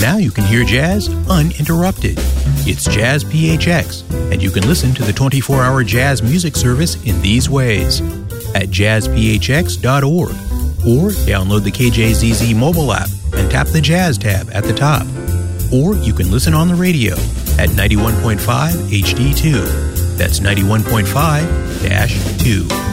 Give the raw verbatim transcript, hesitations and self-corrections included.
Now you can hear jazz uninterrupted. It's Jazz P H X, and you can listen to the twenty-four hour jazz music service in these ways: at jazz p h x dot org, or download the K J Z Z mobile app and tap the Jazz tab at the top. Or you can listen on the radio at ninety-one point five H D two. That's ninety-one point five dash two.